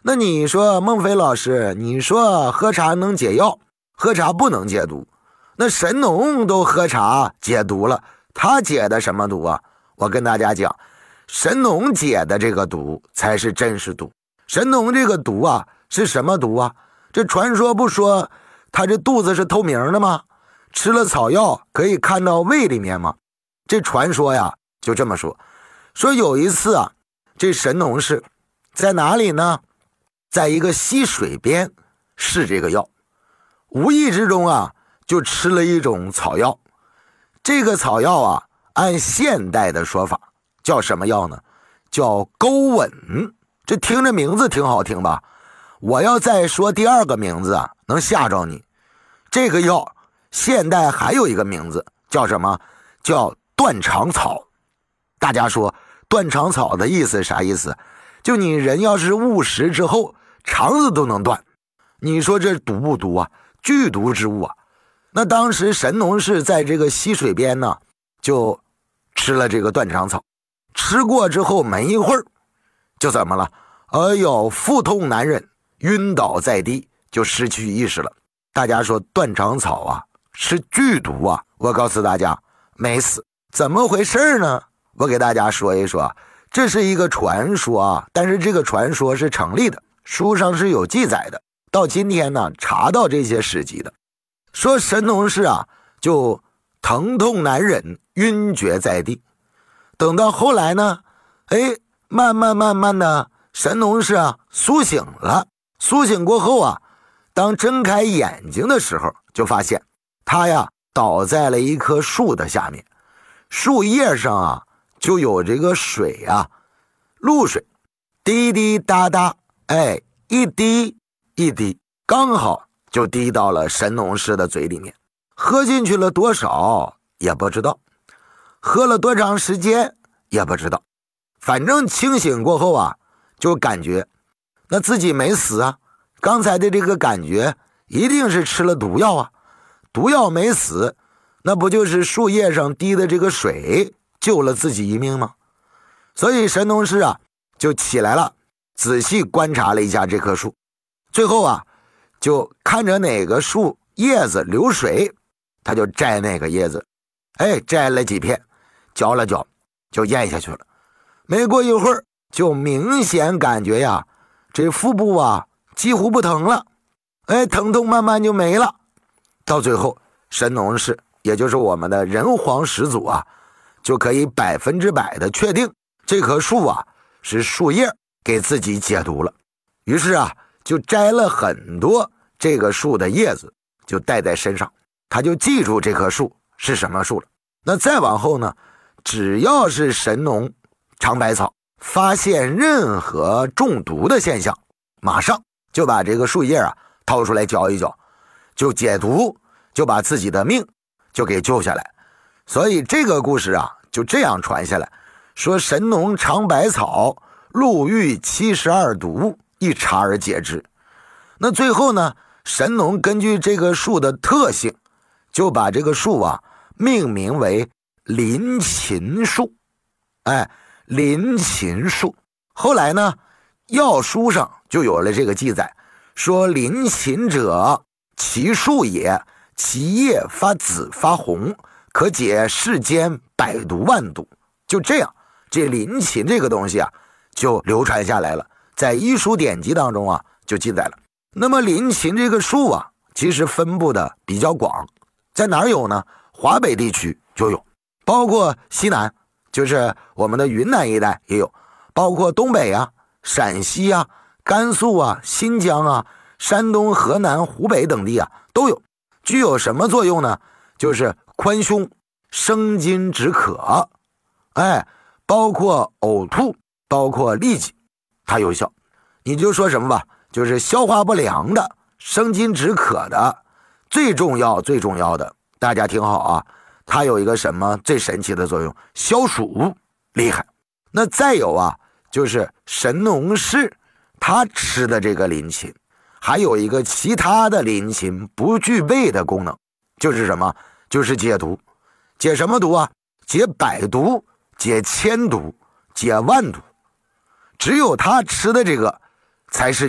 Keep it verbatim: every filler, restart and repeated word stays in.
那你说孟非老师，你说喝茶能解药，喝茶不能解毒，那神农都喝茶解毒了，他解的什么毒啊？我跟大家讲，神农解的这个毒才是真实毒。神农这个毒啊是什么毒啊？这传说不说他这肚子是透明的吗？吃了草药可以看到胃里面吗？这传说呀就这么说。说有一次啊，这神农氏在哪里呢？在一个溪水边试这个药，无意之中啊就吃了一种草药。这个草药啊按现代的说法叫什么药呢？叫钩吻。这听着名字挺好听吧？我要再说第二个名字啊，能吓着你。这个药现代还有一个名字叫什么？叫断肠草。大家说断肠草的意思是啥意思？就你人要是误食之后肠子都能断，你说这毒不毒啊？剧毒之物啊！那当时神农氏在这个溪水边呢，就吃了这个断肠草，吃过之后没一会儿就怎么了？哎呦，腹痛难忍，晕倒在地，就失去意识了。大家说断肠草啊是剧毒啊？我告诉大家没死。怎么回事呢？我给大家说一说，这是一个传说啊，但是这个传说是成立的，书上是有记载的，到今天呢查到这些史籍的。说神农氏啊就疼痛难忍，晕厥在地。等到后来呢，哎，慢慢慢慢的神农氏啊苏醒了。苏醒过后啊，当睁开眼睛的时候，就发现他呀倒在了一棵树的下面，树叶上啊就有这个水啊，露水，滴滴答答，哎，一滴一滴，刚好就滴到了神农氏的嘴里面。喝进去了多少也不知道，喝了多长时间也不知道，反正清醒过后啊，就感觉那自己没死啊，刚才的这个感觉一定是吃了毒药啊，毒药没死，那不就是树叶上滴的这个水救了自己一命吗？所以神农氏啊就起来了，仔细观察了一下这棵树，最后啊就看着哪个树叶子流水，他就摘那个叶子，哎，摘了几片，嚼了嚼，就咽下去了。没过一会儿，就明显感觉呀，这腹部啊几乎不疼了，哎，疼痛慢慢就没了。到最后，神农氏，也就是我们的人皇始祖啊，就可以百分之百的确定这棵树啊是树叶给自己解毒了。于是啊，就摘了很多这个树的叶子，就带在身上，他就记住这棵树是什么树了。那再往后呢，只要是神农尝百草发现任何中毒的现象，马上就把这个树叶啊掏出来嚼一嚼，就解毒，就把自己的命就给救下来。所以这个故事啊就这样传下来，说神农尝百草，路遇七十二毒，一查而解之。那最后呢，神农根据这个树的特性，就把这个树啊命名为临禽树。哎，临禽树。后来呢，药书上就有了这个记载，说临禽者，其树也，其叶发紫发红，可解世间百毒万毒。就这样，这临禽这个东西啊就流传下来了，在医书典籍当中啊就记载了。那么临禽这个树啊其实分布的比较广，在哪儿有呢？华北地区就有，包括西南，就是我们的云南一带也有，包括东北啊、陕西啊、甘肃啊、新疆啊、山东、河南、湖北等地啊都有。具有什么作用呢？就是宽胸、生津止渴，哎，包括呕吐，包括痢疾，它有效。你就说什么吧，就是消化不良的、生津止渴的，最重要最重要的，大家听好啊，它有一个什么最神奇的作用？消暑，厉害。那再有啊，就是神农氏他吃的这个临禽，还有一个其他的临禽不具备的功能，就是什么？就是解毒。解什么毒啊？解百毒，解千毒，解万毒。只有他吃的这个才是